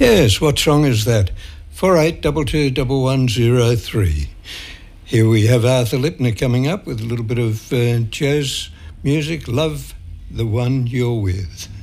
Yes, what song is that? 48221103. Here we have Arthur Lipner coming up with a little bit of jazz music. Love the One You're With.